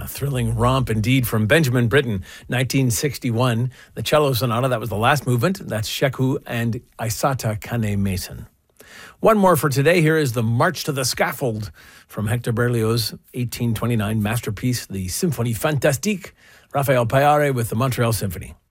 A thrilling romp indeed from Benjamin Britten, 1961. The cello sonata, that was the last movement. That's Sheku and Aissata Kane Mason. One more for today. Here is the March to the Scaffold from Hector Berlioz' 1829 masterpiece, the Symphonie Fantastique. Raphael Payare with the Montreal Symphony.